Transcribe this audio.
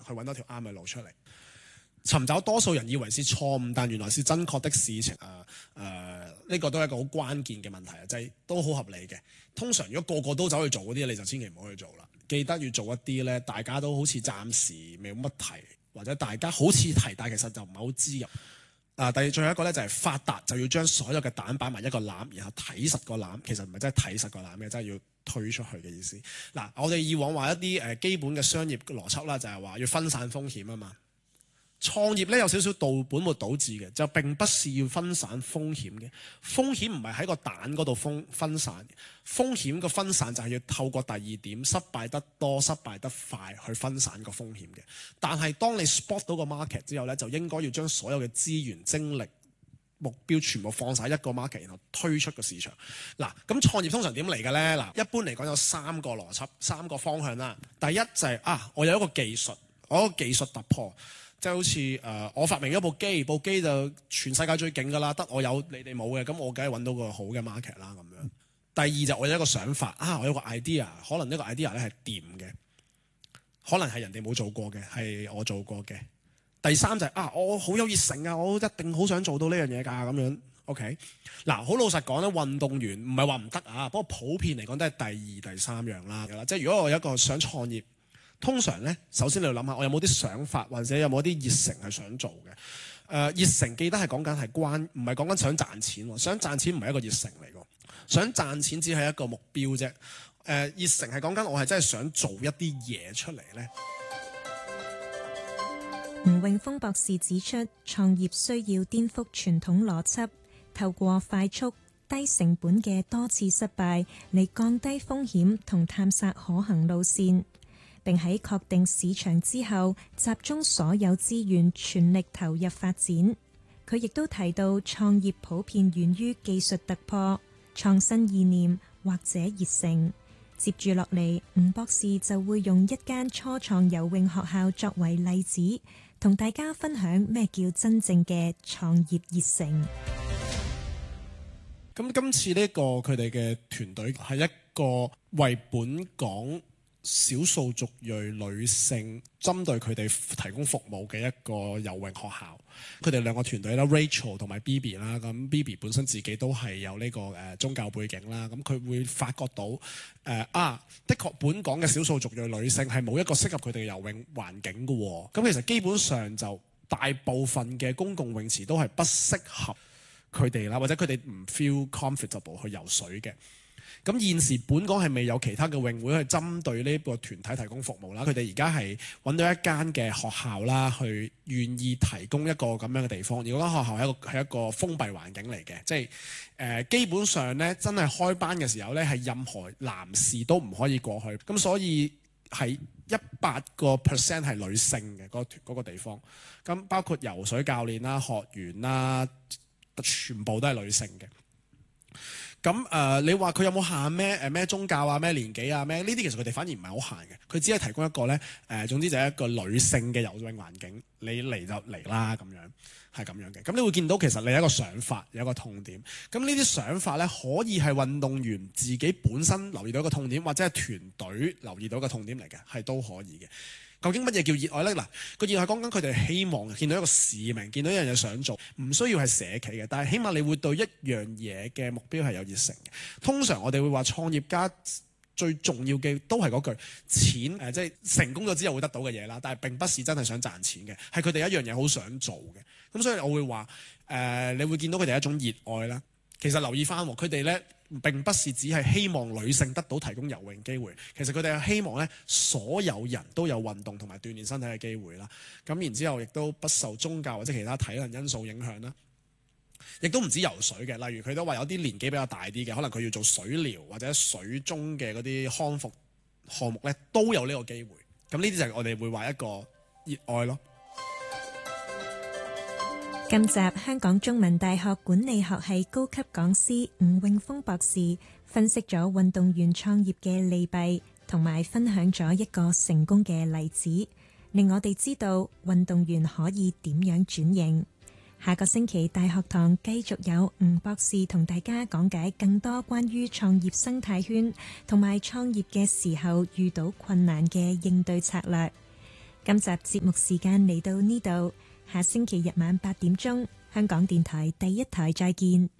去揾到條啱嘅路出嚟。尋找多數人以為是錯誤，但原來是真確的事情。呢個都係一個好關鍵嘅問題啊，就係都好合理嘅。通常如果個個都走去做嗰啲，你就千祈唔好去做啦。記得要做一啲咧，大家都好似暫時未乜提，或者大家好似提，但係其實就唔係好知嘅。最後一個咧就係發達就要將所有嘅蛋擺埋一個籃，然後睇實個籃，其實唔係真係睇實個籃嘅，真係要推出去嘅意思。我哋以往話一啲基本嘅商業邏輯啦，就係話要分散風險啊嘛。創業咧有少少本末倒置嘅，就並不是要分散風險嘅。風險唔係喺個蛋嗰度分散，風險個分散就係要透過第二點失敗得多、失敗得快去分散個風險嘅。但係當你 spot 到個 market 之後咧，就應該要將所有嘅資源、精力、目標全部放晒一個 market，然後推出個市場。咁創業通常點嚟嘅咧？一般嚟講有三個邏輯、三個方向啦。第一就係我有一個技術，我有一個技術突破。即係好似我發明咗部機就全世界最勁㗎啦，得我有你哋冇嘅，咁我梗係揾到個好嘅 market 啦咁樣。第二就我有一個想法我有個 idea， 可能呢個 idea 咧係掂嘅，可能係人哋冇做過嘅，係我做過嘅。第三就係我好有熱誠啊，我一定好想做到呢樣嘢㗎咁樣。OK， 好老實講咧，運動員唔係話唔得不過普遍嚟講都係第二、第三樣啦。即係如果我有一個想創業。通常咧，首先你要諗下，我有冇啲想法，或者有冇啲熱誠係想做嘅。熱誠記得係講緊係唔係講緊想賺錢喎。想賺錢唔係一個熱誠嚟㗎，想賺錢只係一個目標啫。熱誠係講緊我係真係想做一啲嘢出嚟咧。 吳永峰博士指出，創業需要顛覆傳統邏輯，透過快速、低成本嘅多次失敗嚟降低風險同探索可行路線。並喺確定市場之後，集中所有資源，全力投入發展。佢亦都提到，創業普遍源於技術突破、創新意念或者熱誠。接住落嚟，吳博士就會用一間初創游泳學校作為例子，同大家分享咩叫真正嘅創業熱誠。 咁今次呢個佢哋嘅團隊係一個為本港少數族裔女性針對佢哋提供服務嘅一個游泳學校。佢哋兩個團隊啦 ，Rachel 同埋 Bibi 啦，咁 Bibi 本身自己都係有呢個宗教背景啦，咁佢會發覺到的確本港嘅少數族裔女性係冇一個適合佢哋嘅游泳環境嘅喎。咁其實基本上就大部分嘅公共泳池都係不適合佢哋啦，或者佢哋唔 feel comfortable 去游水嘅。咁現時本港係未有其他嘅泳會去針對呢個團體提供服務啦。佢哋而家係揾到一間嘅學校啦，去願意提供一個咁樣嘅地方。而嗰間學校係一個封閉環境嚟嘅，即係基本上咧真係開班嘅時候咧係任何男士都唔可以過去。咁所以係100% 係女性嘅嗰個地方。咁包括游水教練啦、學員啦，全部都係女性嘅。咁你話佢有冇限咩宗教啊、咩年紀啊、咩呢啲？其實佢哋反而唔係好限嘅。佢只係提供一個咧總之就係一個女性嘅游泳環境，你嚟就嚟啦咁樣，係咁樣嘅。咁你會見到其實你有一個想法，有一個痛點。咁呢啲想法咧可以係運動員自己本身留意到一個痛點，或者係團隊留意到一個痛點嚟嘅，係都可以嘅。究竟乜嘢叫熱愛呢？個熱愛講緊佢哋希望見到一個使命，見到一樣嘢想做，唔需要係社企嘅，但係起碼你會對一樣嘢嘅目標係有熱誠嘅。通常我哋會話創業家最重要嘅都係嗰句錢，即係成功咗之後會得到嘅嘢啦，但係並不是真係想賺錢嘅，係佢哋一樣嘢好想做嘅。咁所以我會話你會見到佢哋一種熱愛啦。其實留意翻佢哋咧，並不是只係希望女性得到提供游泳機會，其實佢哋係希望咧所有人都有運動同埋鍛鍊身體嘅機會啦。咁然之後亦都不受宗教或者其他體能因素影響啦。亦都唔止游水嘅，例如佢都話有啲年紀比較大啲嘅，可能佢要做水療或者水中嘅嗰啲康復項目咧，都有呢個機會。咁呢啲就係我哋會話一個熱愛咯。 今集香港中文大學管理學系高級講師吳永峰博士分析咗運動員創業嘅利弊，同埋分享咗一個成功嘅例子，令我哋知道運動員可以點樣轉型。下個星期大學堂繼續有吳博士同大家講解更多關於創業生態圈同埋創業嘅時候遇到困難嘅應對策略。 今集節目時間嚟到呢度，下星期日晚8點鐘，香港電台第一台再見。